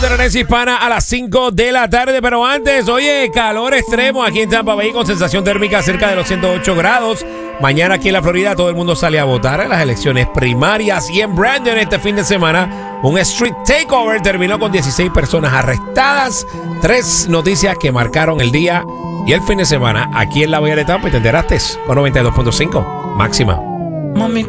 Terrenés Hispana a las 5 de la tarde, pero antes, oye, calor extremo aquí en Tampa Bay con sensación térmica cerca de los 108 grados. Mañana aquí en la Florida todo el mundo sale a votar en las elecciones primarias y en Brandon este fin de semana un street takeover terminó con 16 personas arrestadas. 3 noticias que marcaron el día y el fin de semana aquí en la Bahía de Tampa y te enteraste con 92.5 máxima. Mami,